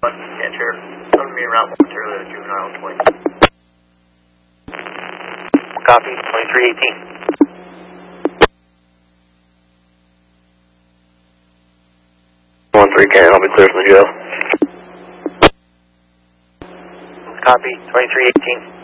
enter. Some me around momentarily to juvenile 20. Copy, 2318. 1-3 Cannon, I'll be clear from the jail. Copy, 2318.